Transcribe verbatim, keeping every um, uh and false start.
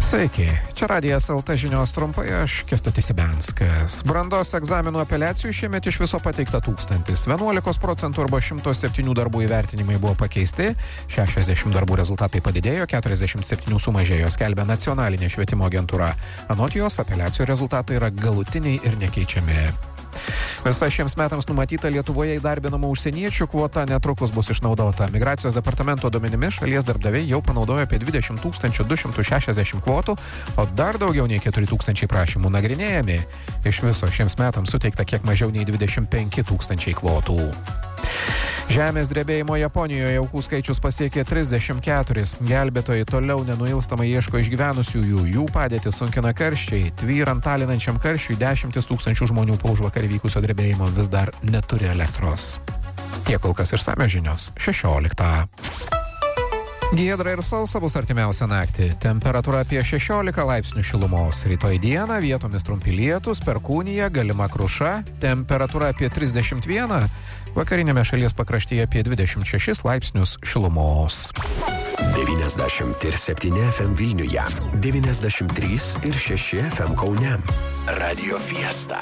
Sveiki, čia Radijas L T žinios trumpai, aš Kęstutis Ibenskas. Brandos egzaminų apeliacijų šiemet iš viso pateikta tūkstantis. vienuolika procentų arba šimtas septyni darbų įvertinimai buvo pakeisti, šešiasdešimt darbų rezultatai padidėjo, keturiasdešimt septyni sumažėjo, skelbia nacionalinė švietimo agentūra. Anot jos, apeliacijų rezultatai yra galutiniai ir nekeičiami. Visa šiems metams numatyta Lietuvoje įdarbinamų užsieniečių kvota netrukus bus išnaudota. Migracijos departamento duomenimis šalies darbdaviai jau panaudojo apie dvidešimt tūkstančių du šimtus šešiasdešimt kvotų, o dar daugiau nei keturi tūkstančiai prašymų nagrinėjami. Iš viso šiems metams suteikta kiek mažiau nei dvidešimt penki tūkstančiai kvotų. Žemės drebėjimo Japonijoje aukų skaičius pasiekė trisdešimt keturis. Gelbėtojai toliau nenuilstamai ieško išgyvenusiųjų. Jų padėtį sunkina karščiai. Tvyrant alinančiam karščiui dešimtis tūkstančių žmonių po užvakar vykusio drebėjimo vis dar neturi elektros. Tiek kol kas išsamios žinios šešioliktą. Giedra ir sausa bus artimiausią naktį. Temperatūra apie šešiolika laipsnių šilumos. Rytoj dieną vietomis trumpi lietūs, perkūnija, galima kruša. Temperatūra apie trisdešimt vieną. Vakarinėme šalies pakraštyje apie dvidešimt šešis laipsnius šilumos. devyniasdešimt septyni F M Vilniuje, devyniasdešimt trys ir šeši F M Kaune. Radio Fiesta.